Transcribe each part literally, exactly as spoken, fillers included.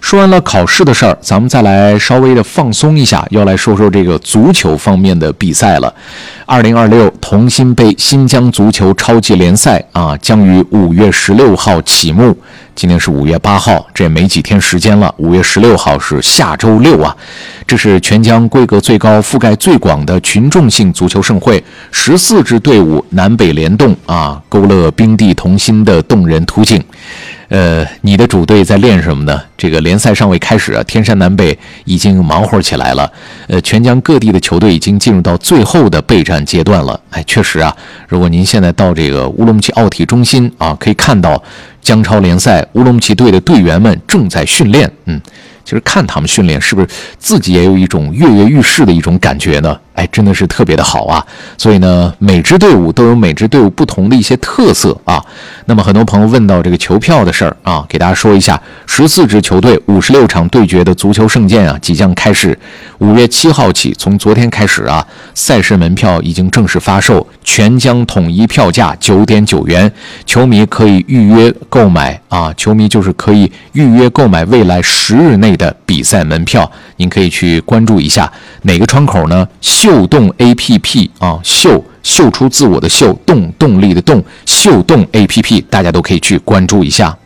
说完了考试的事儿，咱们再来稍微的放松一下，要来说说这个足球方面的比赛了。二零二六同心杯新疆足球超级联赛啊，将于五月十六号启幕。今天是五月八号，这也没几天时间了。五月十六号是下周六啊，这是全疆规格最高、覆盖最广的群众性足球盛会。十四支队伍南北联动啊，勾勒冰地同心的动人图景。呃，你的主队在练什么呢？这个联赛尚未开始啊，天山南北已经忙活起来了。呃，全疆各地的球队已经进入到最后的备战阶段了。哎，确实啊，如果您现在到这个乌鲁木齐奥体中心啊，可以看到疆超联赛乌鲁木齐队的队员们正在训练。嗯，其实看他们训练，是不是自己也有一种跃跃欲试的一种感觉呢？哎，真的是特别的好啊！所以呢，每支队伍都有每支队伍不同的一些特色啊。那么很多朋友问到这个球票的事儿啊，给大家说一下，十四支球队五十六场对决的足球盛宴啊，即将开始。五月七号起，从昨天开始啊，赛事门票已经正式发售，全疆统一票价九点九元，球迷可以预约购买啊，球迷就是可以预约购买未来十日内的比赛门票，您可以去关注一下哪个窗口呢？秀动 A P P 啊，秀秀出自我的秀，动动力的动，秀动 A P P 大家都可以去关注一下。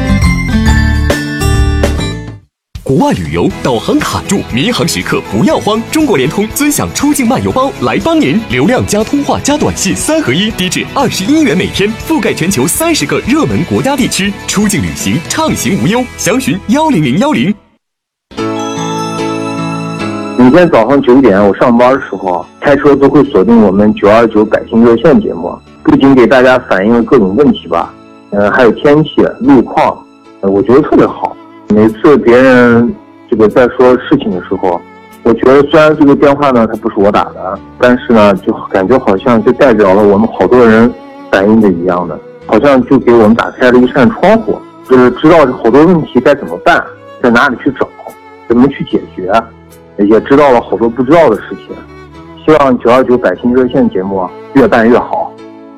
国外旅游导航卡住，民航时刻不要慌，中国联通尊享出境漫游包来帮您，流量加通话加短信三合一，低至二十一元每天，覆盖全球三十个热门国家地区，出境旅行畅行无忧，详询幺零零幺零。 每天早上九点我上班的时候，开车都会锁定我们九二九百姓热线节目，不仅给大家反映了各种问题吧，呃，还有天气、路况，呃，我觉得特别好。每次别人这个在说事情的时候，我觉得虽然这个电话呢它不是我打的，但是呢就感觉好像就代表了我们好多人反映的一样的，好像就给我们打开了一扇窗户，就是知道好多问题该怎么办，在哪里去找，怎么去解决，也知道了好多不知道的事情。希望九二九百姓热线节目越办越好。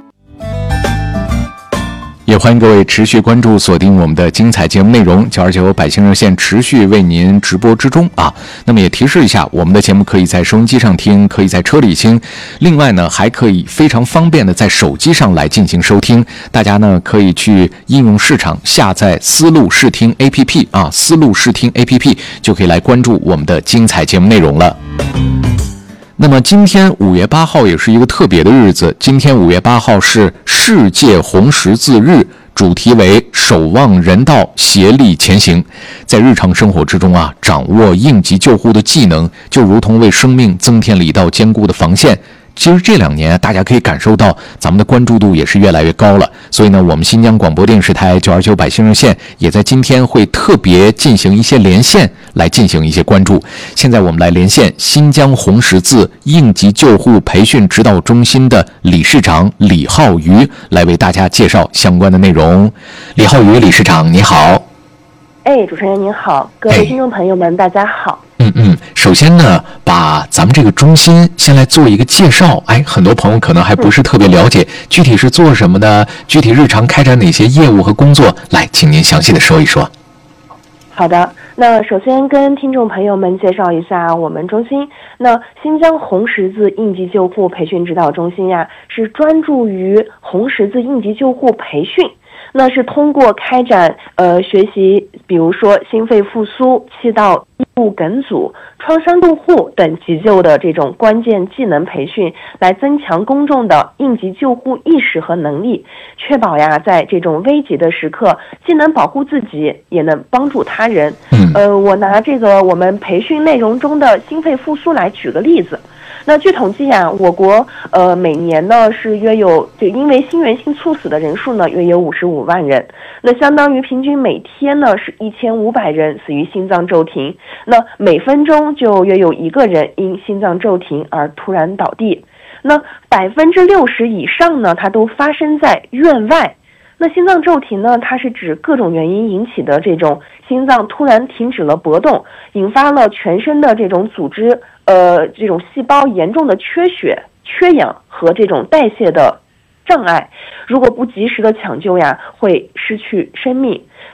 也欢迎各位持续关注锁定我们的精彩节目内容，九二九百姓热线持续为您直播之中啊。那么也提示一下，我们的节目可以在收音机上听，可以在车里听，另外呢还可以非常方便的在手机上来进行收听。大家呢可以去应用市场下载思路视听 A P P 啊，思路视听 A P P 就可以来关注我们的精彩节目内容了。那么今天五月八号也是一个特别的日子，今天五月八号是世界红十字日，主题为守望人道，协力前行。在日常生活之中啊，掌握应急救护的技能，就如同为生命增添了一道坚固的防线。其实这两年大家可以感受到咱们的关注度也是越来越高了，所以呢，我们新疆广播电视台九二九百姓热线也在今天会特别进行一些连线，来进行一些关注。现在我们来连线新疆红十字应急救护培训指导中心的理事长李浩瑜，来为大家介绍相关的内容。李浩瑜理事长，你好。 哎，主持人您好，各位听众朋友们，大家好。 嗯嗯，首先呢，把咱们这个中心先来做一个介绍。哎，很多朋友可能还不是特别了解，嗯、具体是做什么的，具体日常开展哪些业务和工作，来，请您详细的说一说。 好的，那首先跟听众朋友们介绍一下我们中心。那新疆红十字应急救护培训指导中心呀，是专注于红十字应急救护培训。那是通过开展呃学习，比如说心肺复苏、气道异物梗阻、创伤救护等急救的这种关键技能培训，来增强公众的应急救护意识和能力，确保呀在这种危急的时刻，既能保护自己，也能帮助他人。呃，我拿这个我们培训内容中的心肺复苏来举个例子。那据统计呀，我国呃每年呢是约有就因为心源性猝死的人数呢约有五十五万人，那相当于平均每天呢是一千五百人死于心脏骤停，那每分钟就约有一个人因心脏骤停而突然倒地，那百分之六十以上呢它都发生在院外。那心脏骤停呢，它是指各种原因引起的这种心脏突然停止了搏动，引发了全身的这种组织呃这种细胞严重的缺血、缺氧和这种代谢的障碍，如果不及时的抢救呀，会失去生命。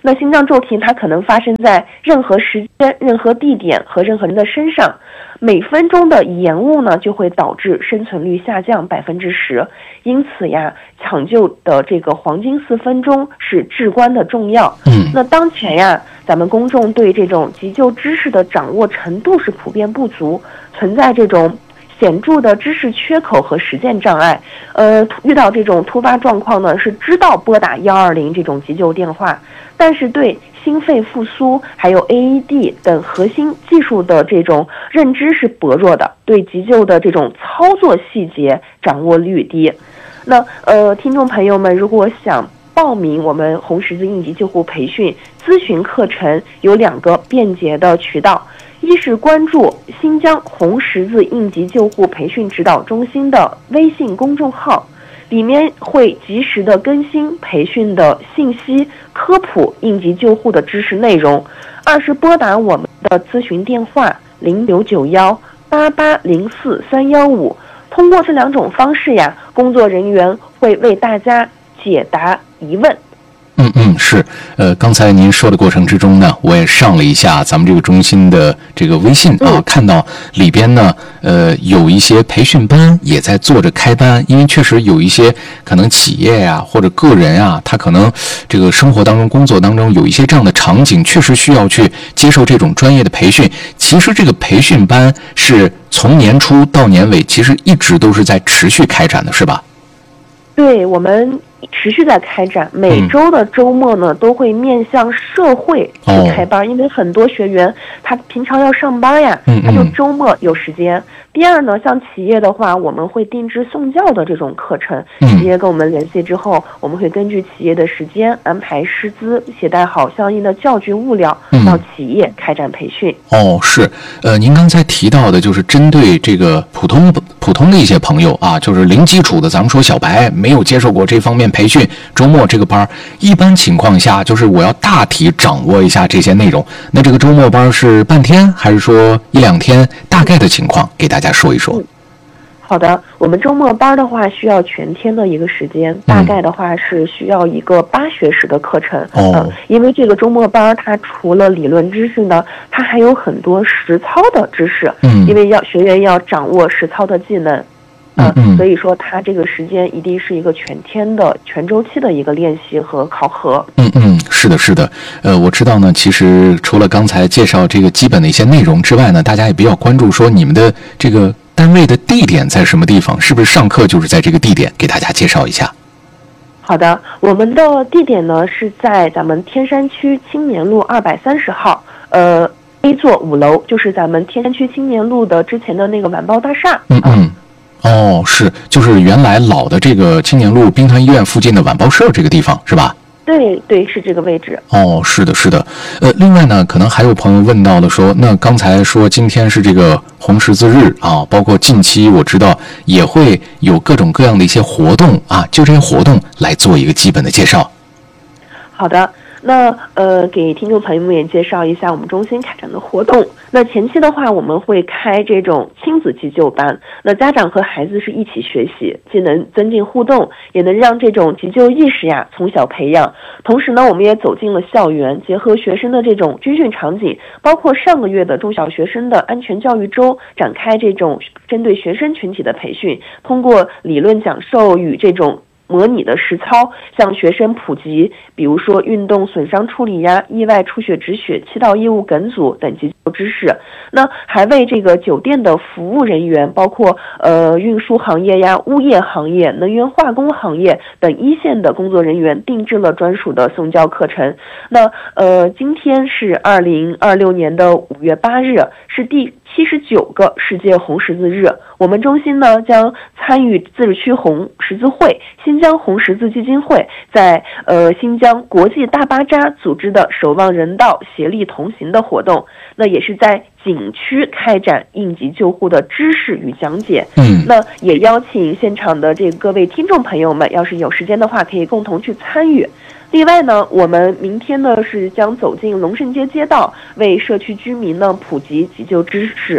那心脏骤停它可能发生在任何时间、任何地点和任何人的身上，每分钟的延误呢就会导致生存率下降百分之十。因此呀，抢救的这个黄金四分钟是至关的重要。 嗯， 那当前呀，咱们公众对这种急救知识的掌握程度是普遍不足，存在这种显著的知识缺口和实践障碍。呃，遇到这种突发状况呢，是知道拨打一二零这种急救电话，但是对心肺复苏还有 A E D 等核心技术的这种认知是薄弱的，对急救的这种操作细节掌握率低。那呃，听众朋友们，如果想报名我们红十字应急救护培训咨询课程，有两个便捷的渠道。一是关注新疆红十字应急救护培训指导中心的微信公众号，里面会及时的更新培训的信息、科普应急救护的知识内容。二是拨打我们的咨询电话零九九幺八八零四三幺五，通过这两种方式呀，工作人员会为大家解答疑问。 嗯嗯，是，呃，刚才您说的过程之中呢，我也上了一下咱们这个中心的这个微信啊， 嗯、 看到里边呢，呃，有一些培训班也在做着开班，因为确实有一些可能企业呀、啊、或者个人啊，他可能这个生活当中、工作当中有一些这样的场景，确实需要去接受这种专业的培训。其实这个培训班是从年初到年尾，其实一直都是在持续开展的，是吧？ 对，我们持续在开展，每周的周末呢、嗯、都会面向社会去开班、哦、因为很多学员他平常要上班呀，嗯嗯他就周末有时间。第二呢，像企业的话，我们会定制送教的这种课程，企业跟我们联系之后，我们会根据企业的时间安排师资，携带好相应的教具物料、嗯、到企业开展培训。 哦，是，呃，您刚才提到的就是针对这个普通普通的一些朋友啊，就是零基础的，咱们说小白没有接受过这方面培训，周末这个班一般情况下就是我要大体掌握一下这些内容。那这个周末班是半天还是说一两天？大概的情况给大家说一说。 嗯、好的，我们周末班的话需要全天的一个时间，大概的话是需要一个八学时的课程。 哦、 呃，因为这个周末班它除了理论知识呢，它还有很多实操的知识。嗯，因为要学员要掌握实操的技能。 嗯嗯， 所以说它这个时间一定是一个全天的、全周期的一个练习和考核。 嗯嗯，是的，是的。呃，我知道呢，其实除了刚才介绍这个基本的一些内容之外呢，大家也比较关注说你们的这个单位的地点在什么地方，是不是上课就是在这个地点？给大家介绍一下。 好的，我们的地点呢是在咱们天山区青年路二百三十号，呃 A 座五楼，就是咱们天山区青年路的之前的那个晚报大厦。 嗯嗯。哦，是，就是原来老的这个青年路兵团医院附近的晚报社这个地方，是吧？ 对对，是这个位置。 哦，是的，是的。呃，另外呢，可能还有朋友问到了说，那刚才说今天是这个红十字日啊，包括近期我知道也会有各种各样的一些活动啊，就这些活动来做一个基本的介绍。 好的。那呃，给听众朋友们也介绍一下我们中心开展的活动。那前期的话，我们会开这种亲子急救班，那家长和孩子是一起学习，既能增进互动，也能让这种急救意识呀从小培养。同时呢，我们也走进了校园，结合学生的这种军训场景，包括上个月的中小学生的安全教育周，展开这种针对学生群体的培训，通过理论讲授与这种模拟的实操，向学生普及，比如说运动损伤处理呀、意外出血止血、气道异物梗阻等急救知识。那还为这个酒店的服务人员，包括呃运输行业呀、物业行业、能源化工行业等一线的工作人员定制了专属的送教课程。那呃，今天是二零二六年的五月八日，是第七十九个世界红十字日。我们中心呢将参与自治区红十字会、新疆红十字基金会在呃新疆国际大巴扎组织的守望人道协力同行的活动，那也是在景区开展应急救护的知识与讲解。嗯，那也邀请现场的这各位听众朋友们，要是有时间的话，可以共同去参与。另外呢，我们明天呢是将走进龙胜街街道，为社区居民呢普及急救知识。除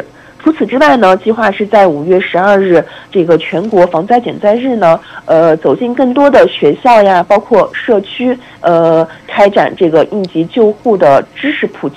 除此之外呢，计划是在五月十二日这个全国防灾减灾日呢，呃，走进更多的学校呀，包括社区，呃，开展这个应急救护的知识普及